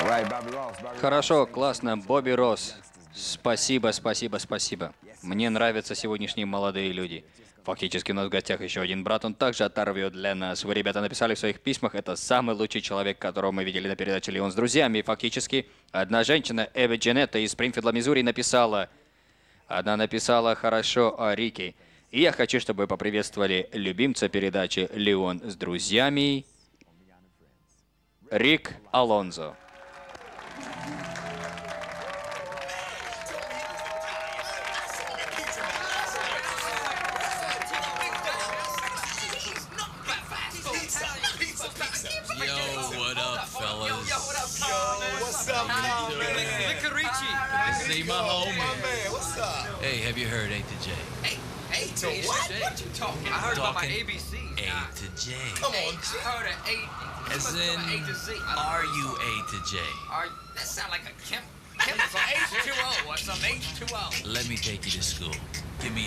Хорошо, классно, Бобби Росс. Спасибо, спасибо, спасибо. Мне нравятся сегодняшние молодые люди. Фактически у нас в гостях еще один брат, он также оторвет для нас. Вы, ребята, написали в своих письмах, это самый лучший человек, которого мы видели на передаче «Леон с друзьями». И фактически одна женщина, Эва Джанетта из Спрингфилда, Миссури, написала... Она написала хорошо о Рике. И я хочу, чтобы вы поприветствовали любимца передачи «Леон с друзьями» Рик Алонзо. What up, fellas? What's up, man? Licorici. See my homie. Man, what's up? Hey, have you heard A to J? Hey, to what? What you talking? I heard about my Talking ABCs. A to J. Come on, I heard of A. As in, A to Z. are you A to J? That sound like a chem. Some H2O or some H2O. Let me take you to school.